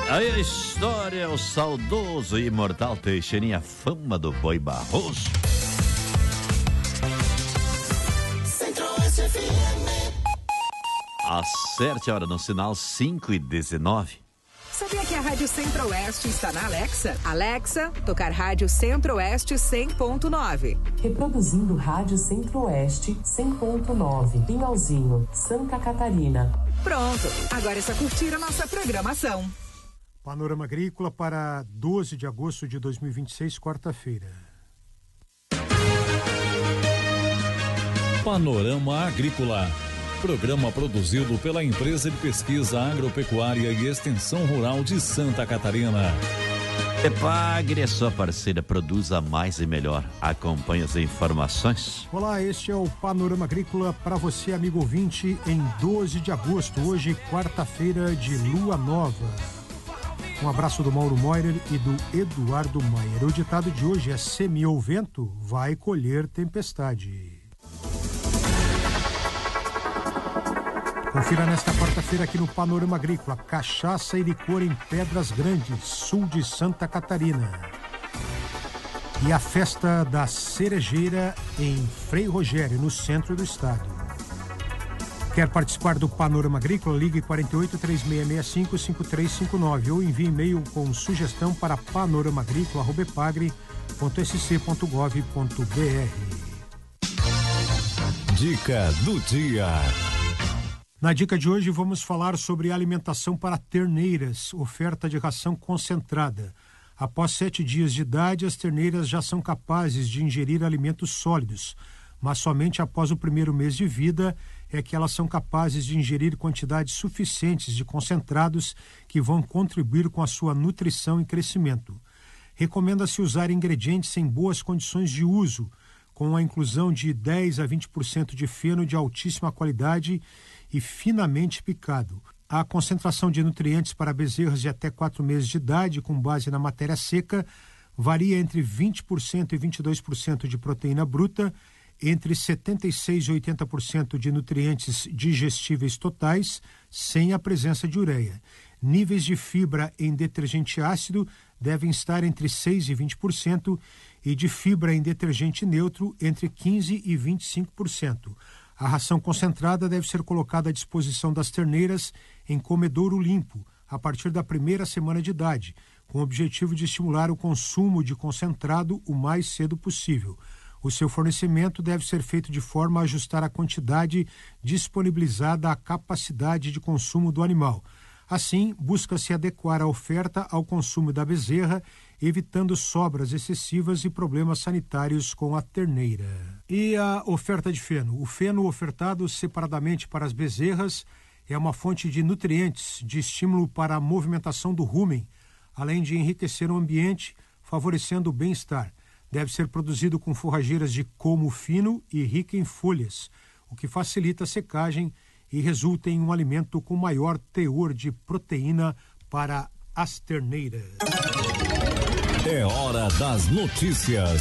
Aí a história é o saudoso e imortal Teixeirinha, fama do boi Barroso. Acerte a hora no sinal 5:19. Sabia que a Rádio Centro-Oeste está na Alexa? Alexa, tocar Rádio Centro-Oeste 100.9. Reproduzindo Rádio Centro-Oeste 100.9. Pinhalzinho, Santa Catarina. Pronto, agora é só curtir a nossa programação. Panorama Agrícola para 12 de agosto de 2026, quarta-feira. Panorama Agrícola. Programa produzido pela Empresa de Pesquisa Agropecuária e Extensão Rural de Santa Catarina. Epagre, sua parceira, produza mais e melhor. Acompanhe as informações. Olá, este é o Panorama Agrícola para você, amigo ouvinte, em 12 de agosto, hoje quarta-feira de lua nova. Um abraço do Mauro Moirer e do Eduardo Maier. O ditado de hoje é: semeou vento, vai colher tempestade. Confira nesta quarta-feira aqui no Panorama Agrícola: cachaça e licor em Pedras Grandes, sul de Santa Catarina. E a festa da cerejeira em Frei Rogério, no centro do estado. Quer participar do Panorama Agrícola? Ligue 48-3665-5359 ou envie e-mail com sugestão para panoramaagrícola@epagre.sc.gov.br. Dica do dia. Na dica de hoje vamos falar sobre alimentação para terneiras, oferta de ração concentrada. Após 7 dias de idade, as terneiras já são capazes de ingerir alimentos sólidos, mas somente após o primeiro mês de vida é que elas são capazes de ingerir quantidades suficientes de concentrados que vão contribuir com a sua nutrição e crescimento. Recomenda-se usar ingredientes em boas condições de uso, com a inclusão de 10 a 20% de feno de altíssima qualidade e finamente picado. A concentração de nutrientes para bezerras de até 4 meses de idade, com base na matéria seca, varia entre 20% e 22% de proteína bruta, entre 76% e 80% de nutrientes digestíveis totais, sem a presença de ureia. Níveis de fibra em detergente ácido devem estar entre 6% e 20% e de fibra em detergente neutro entre 15% e 25%. A ração concentrada deve ser colocada à disposição das terneiras em comedouro limpo, a partir da primeira semana de idade, com o objetivo de estimular o consumo de concentrado o mais cedo possível. O seu fornecimento deve ser feito de forma a ajustar a quantidade disponibilizada à capacidade de consumo do animal. Assim, busca-se adequar a oferta ao consumo da bezerra, evitando sobras excessivas e problemas sanitários com a terneira. E a oferta de feno? O feno ofertado separadamente para as bezerras é uma fonte de nutrientes, de estímulo para a movimentação do rumen, além de enriquecer o ambiente, favorecendo o bem-estar. Deve ser produzido com forrageiras de colmo fino e rica em folhas, o que facilita a secagem e resulta em um alimento com maior teor de proteína para as terneiras. É hora das notícias.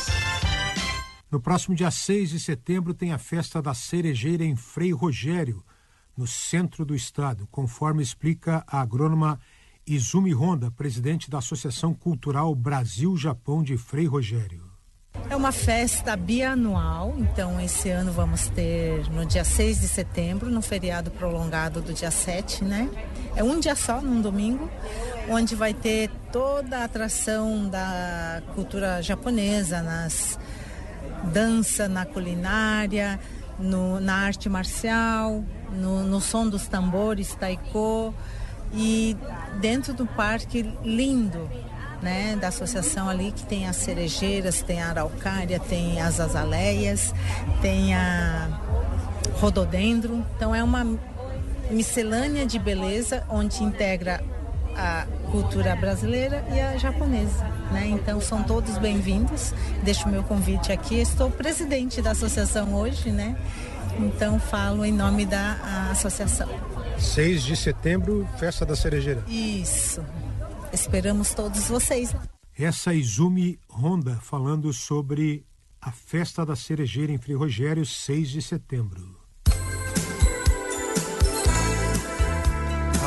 No próximo dia 6 de setembro tem a festa da cerejeira em Frei Rogério, no centro do estado, conforme explica a agrônoma Izumi Honda, presidente da Associação Cultural Brasil-Japão de Frei Rogério. É uma festa bianual, então esse ano vamos ter no dia 6 de setembro, no feriado prolongado do dia 7, né? É um dia só, num domingo, onde vai ter toda a atração da cultura japonesa, nas dança, na culinária, na arte marcial, no som dos tambores, taiko, e dentro do parque lindo, né, da associação ali, que tem as cerejeiras, tem a araucária, tem as azaleias, tem a rododendro. Então é uma miscelânea de beleza onde integra a cultura brasileira e a japonesa, né? Então são todos bem-vindos. Deixo o meu convite aqui. Estou presidente da associação hoje, né? Então falo em nome da associação. 6 de setembro, festa da cerejeira. Isso. Esperamos todos vocês. Essa Izumi Honda falando sobre a festa da cerejeira em Frei Rogério, 6 de setembro.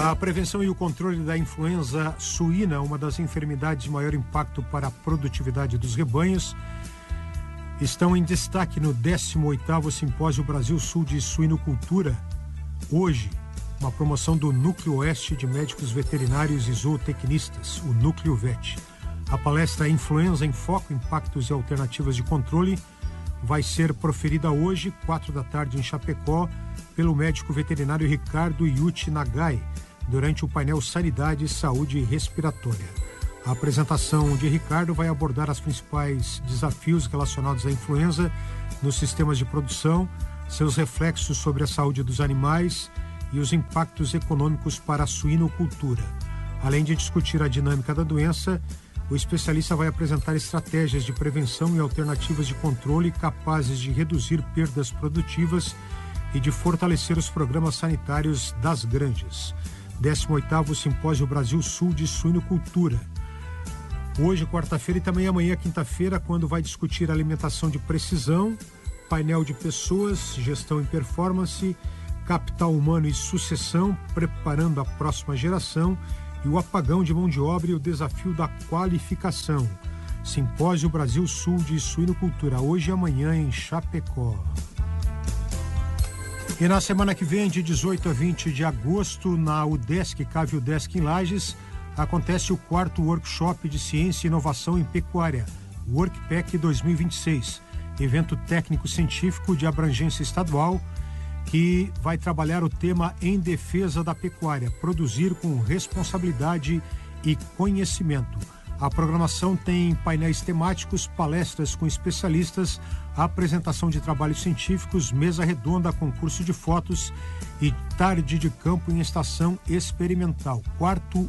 A prevenção e o controle da influenza suína, uma das enfermidades de maior impacto para a produtividade dos rebanhos, estão em destaque no 18º Simpósio Brasil Sul de Suinocultura. Hoje, uma promoção do Núcleo Oeste de Médicos Veterinários e Zootecnistas, o Núcleo VET. A palestra Influenza em Foco, Impactos e Alternativas de Controle vai ser proferida hoje, 16h, em Chapecó, pelo médico veterinário Ricardo Yuti Nagai, durante o painel Sanidade, Saúde e Respiratória. A apresentação de Ricardo vai abordar os principais desafios relacionados à influenza nos sistemas de produção, seus reflexos sobre a saúde dos animais e os impactos econômicos para a suinocultura. Além de discutir a dinâmica da doença, o especialista vai apresentar estratégias de prevenção e alternativas de controle capazes de reduzir perdas produtivas e de fortalecer os programas sanitários das granjas. 18º Simpósio Brasil Sul de Suinocultura. Hoje, quarta-feira, e também amanhã, quinta-feira, quando vai discutir alimentação de precisão, painel de pessoas, gestão e performance, capital humano e sucessão, preparando a próxima geração, e o apagão de mão de obra e o desafio da qualificação. Simpósio Brasil Sul de Suinocultura, hoje e amanhã em Chapecó. E na semana que vem, de 18 a 20 de agosto, na UDESC, Cave UDESC em Lages, acontece o 4º Workshop de Ciência e Inovação em Pecuária, WorkPEC 2026, evento técnico-científico de abrangência estadual que vai trabalhar o tema Em Defesa da Pecuária, produzir com responsabilidade e conhecimento. A programação tem painéis temáticos, palestras com especialistas, apresentação de trabalhos científicos, mesa redonda, concurso de fotos e tarde de campo em estação experimental. 4º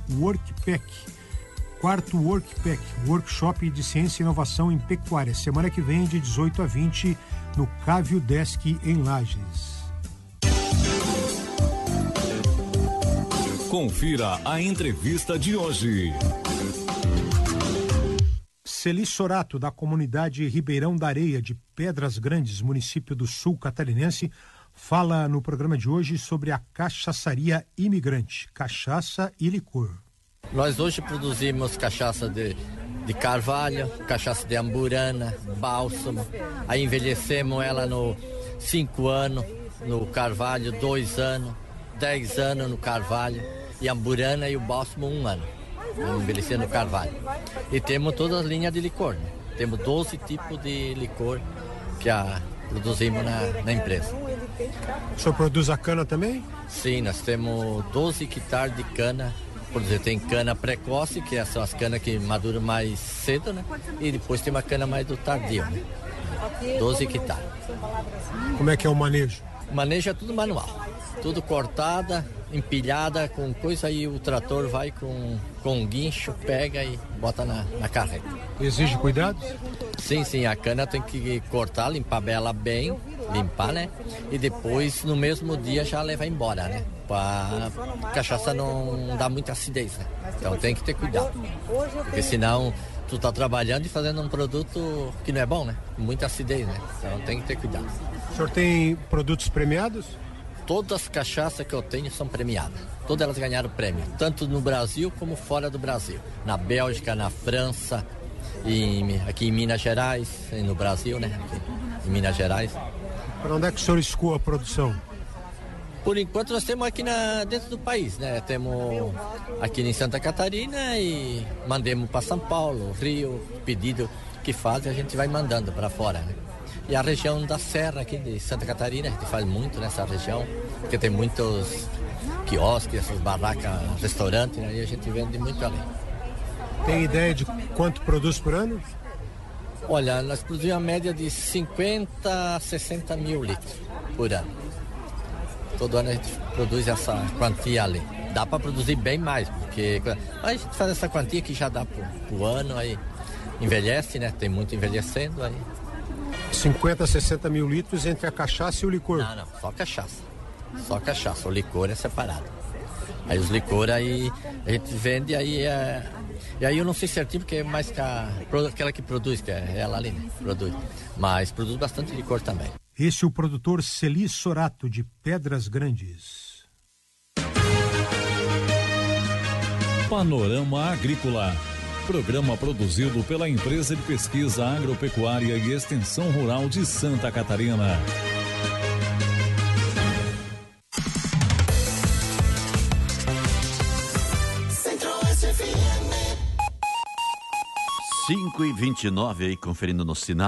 WorkPEC, Workshop de Ciência e Inovação em Pecuária, semana que vem, de 18 a 20, no Cave UDESC em Lages. Confira a entrevista de hoje. Celi Sorato, da comunidade Ribeirão da Areia, de Pedras Grandes, município do Sul catarinense, fala no programa de hoje sobre a cachaçaria imigrante, cachaça e licor. Nós hoje produzimos cachaça de carvalho, cachaça de amburana, bálsamo. Aí envelhecemos ela no 5 anos, no carvalho 2 anos, 10 anos no carvalho, e a amburana e o bálsamo 1 ano. Envelhecer no carvalho. E temos todas as linhas de licor, né? Temos 12 tipos de licor que produzimos na empresa. O senhor produz a cana também? Sim, nós temos 12 hectares de cana. Por exemplo, tem cana precoce, que são as canas que maduram mais cedo, né? E depois tem uma cana mais do tardio, né? 12 hectares. Como é que é o manejo? O manejo é tudo manual. Tudo cortada, empilhada com coisa, aí o trator vai com um guincho, pega e bota na carreta. Exige cuidado? Sim, a cana tem que cortar, limpar ela bem, limpar, né? E depois, no mesmo dia, já levar embora, né? Pra cachaça não dá muita acidez, né? Então tem que ter cuidado. Porque senão tu tá trabalhando e fazendo um produto que não é bom, né? Muita acidez, né? Então tem que ter cuidado. O senhor tem produtos premiados? Todas as cachaças que eu tenho são premiadas. Todas elas ganharam prêmio, tanto no Brasil como fora do Brasil. Na Bélgica, na França, aqui em Minas Gerais, no Brasil, né? Aqui em Minas Gerais. Para onde é que o senhor escoa a produção? Por enquanto nós temos aqui dentro do país, né? Temos aqui em Santa Catarina e mandamos para São Paulo, Rio, pedido que faz, a gente vai mandando para fora, né? E a região da Serra aqui de Santa Catarina, a gente faz muito nessa região, porque tem muitos quiosques, essas barracas, restaurantes, né? E a gente vende muito ali. Tem ideia de quanto produz por ano? Olha, nós produzimos uma média de 50 a 60 mil litros por ano. Todo ano a gente produz essa quantia ali. Dá para produzir bem mais, porque a gente faz essa quantia que já dá pro ano, aí envelhece, né? Tem muito envelhecendo aí. 50 a 60 mil litros entre a cachaça e o licor? Não, só cachaça. Só cachaça, o licor é separado. Aí os licores aí a gente vende, aí e aí eu não sei certinho porque é mais que aquela que produz, que é ela ali, né? Produz. Mas produz bastante licor também. Esse é o produtor Celi Sorato, de Pedras Grandes. Panorama Agrícola. Programa produzido pela Empresa de Pesquisa Agropecuária e Extensão Rural de Santa Catarina. Centro-Oeste FM. 5h29 aí, conferindo no sinal.